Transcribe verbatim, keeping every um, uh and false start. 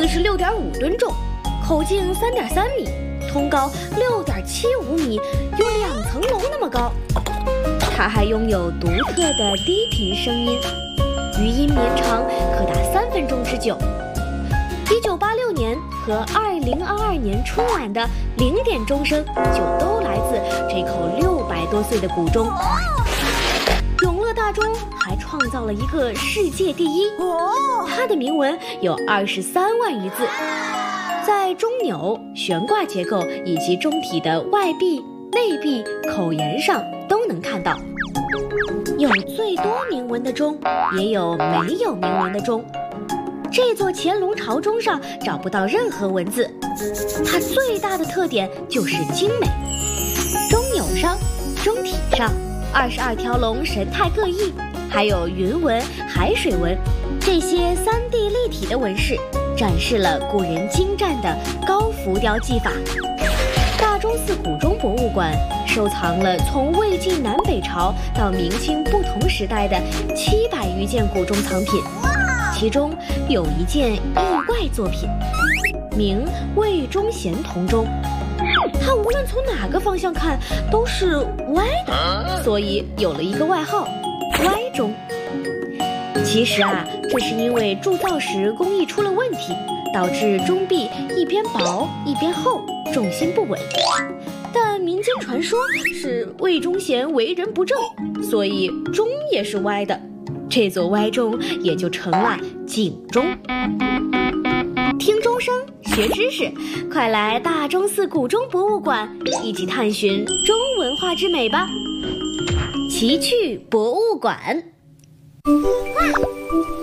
是六点五吨重，口径三点三米，通高六点七五米，有两层楼那么高。它还拥有独特的低频声音，余音绵长，可达三分钟之久。一九八六年和二零二二年春晚的零点钟声就都来自这口六百多岁的古钟。永乐大钟还创造了一个世界第一，它的铭文有二十三万余字，在钟钮、悬挂结构以及钟体的外壁、内壁、口沿上都能看到。有最多铭文的钟，也有没有铭文的钟。这座乾隆朝钟上找不到任何文字，它最大的特点就是精美。钟钮上、钟体上，二十二条龙神态各异，还有云纹、海水纹，这些三 D 立体的纹饰，展示了古人精湛的高浮雕技法。大钟寺古钟博物馆收藏了从魏晋南北朝到明清不同时代的七百余件古钟藏品，其中有一件意外作品，名魏忠贤铜钟。它无论从哪个方向看都是歪的，所以有了一个外号“歪钟”。其实啊，这是因为铸造时工艺出了问题，导致钟壁一边薄一边厚，重心不稳。但民间传说是魏忠贤为人不正，所以钟也是歪的，这座歪钟也就成了警钟。听钟声学知识，快来大钟寺古钟博物馆一起探寻钟文化之美吧。奇趣博物馆。哇